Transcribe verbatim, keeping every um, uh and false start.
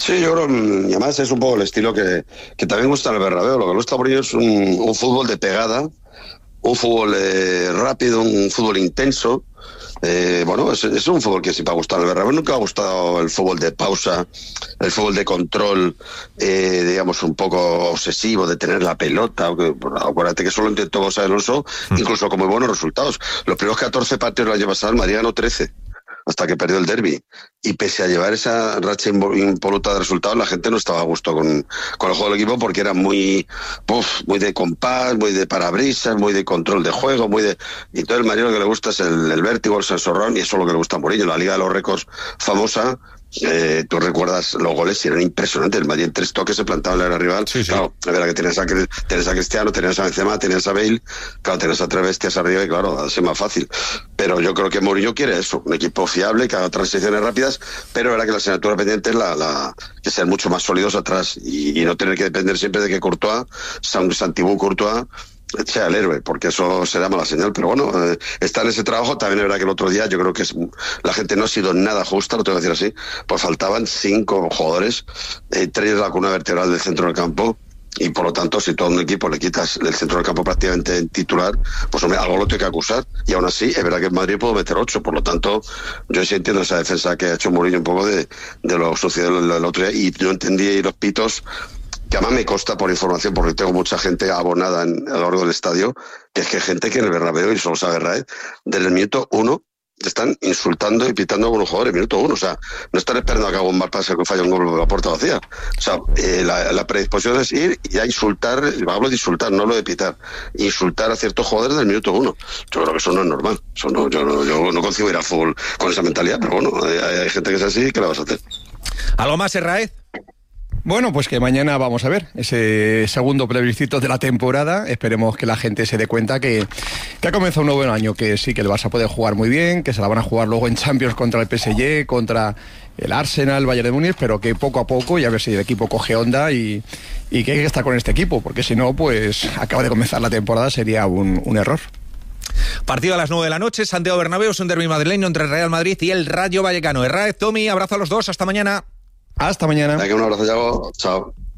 Sí, yo creo, y además es un poco el estilo que, que también gusta en el Bernabéu. Lo que gusta por ello es un, un fútbol de pegada, un fútbol eh, rápido, un fútbol intenso. Eh, bueno, es, es un fútbol que sí me ha gustado. El Bernabéu nunca me ha gustado el fútbol de pausa, el fútbol de control, eh, digamos, un poco obsesivo de tener la pelota. Acuérdate que solo intentó José Alonso, mm. incluso con muy buenos resultados. Los primeros catorce partidos del año pasado, el Madrid ganó trece. Hasta que perdió el derbi. Y pese a llevar esa racha impoluta de resultados, la gente no estaba a gusto con, con el juego del equipo porque era muy uf, muy de compás, muy de parabrisas, muy de control de juego, muy de... Y todo el Madrid lo que le gusta es el, el vértigo, el sensorrón, y eso es lo que le gusta a Mourinho. La Liga de los Récords famosa, eh, tú recuerdas los goles y eran impresionantes. El Madrid en tres toques se plantaba en el área rival. Sí, sí. Claro, es verdad que tenías a, tenías a Cristiano, tenías a Benzema, tenías a Bale, claro, tenías a tres bestias arriba y claro, es más fácil. Pero yo creo que Mourinho quiere eso, un equipo fiable, que haga transiciones rápidas, pero es verdad que la asignatura pendiente es la, la que sean mucho más sólidos atrás y, y no tener que depender siempre de que Courtois, Santibú Courtois, sea el héroe, porque eso será mala señal. Pero bueno, eh, está en ese trabajo. También es verdad que el otro día yo creo que es, la gente no ha sido nada justa, lo tengo que decir así, pues faltaban cinco jugadores, eh, tres de la columna vertebral del centro del campo. Y por lo tanto, si todo un equipo le quitas el centro del campo prácticamente en titular, pues hombre, algo lo tiene que acusar. Y aún así, es verdad que en Madrid puedo meter ocho. Por lo tanto, yo sí entiendo esa defensa que ha hecho Mourinho un poco de, de lo sucedido el, el otro día. Y no entendí los pitos, que además me consta por información, porque tengo mucha gente abonada en, a lo largo del estadio, que es que hay gente que en el Bernabéu, y solo sabe Raed, desde el minuto uno están insultando y pitando a algunos jugadores, minuto uno. O sea, no están esperando a que haga un mal pase que falla un gol de la puerta vacía. O sea, eh, la, la predisposición es ir y a insultar, hablo de insultar, no hablo de pitar, insultar a ciertos jugadores del minuto uno. Yo creo que eso no es normal. Eso no, yo, no, yo no concibo ir al fútbol con esa mentalidad, pero bueno, hay, hay gente que es así, ¿qué la vas a hacer? ¿Algo más, Raed? Bueno, pues que mañana vamos a ver ese segundo plebiscito de la temporada. Esperemos que la gente se dé cuenta que, que ha comenzado un nuevo año, que sí, que el Barça puede jugar muy bien, que se la van a jugar luego en Champions contra el P S G, contra el Arsenal, el Bayern de Múnich, pero que poco a poco, y a ver si el equipo coge onda y, y que hay que estar con este equipo, porque si no, pues acaba de comenzar la temporada, sería un, un error. Partido a las nueve de la noche, Santiago Bernabéu, es un derbi madrileño entre el Real Madrid y el Rayo Vallecano. Raed, Tommy, abrazo a los dos, hasta mañana. Hasta mañana. Un abrazo, Yago. Chao.